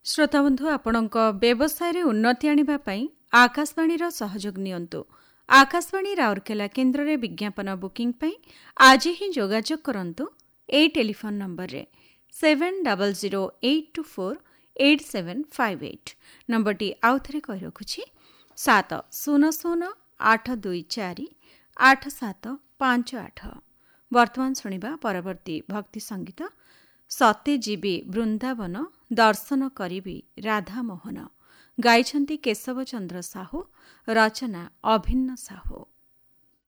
श्रोताबंधु आपणक व्यवसाय रे उन्नति आनिबा पई आकाशवाणी सहयोग नियंतु। आकाशवाणी राउरकेला केन्द्र रे विज्ञापन बुकिंग पई आज ही जोगाजोग करंतु। ए टेलीफोन नंबर रे 7008248758 नंबरटी आउथरे कहि रखुछि 7082487558। वर्तमान शुणिबा परवर्ती भक्ति संगीत सते जीवी वृंदावन दर्शन करिबी राधा मोहन गाइछन्ति केशव चंद्र साहू रचना अभिन्न साहू।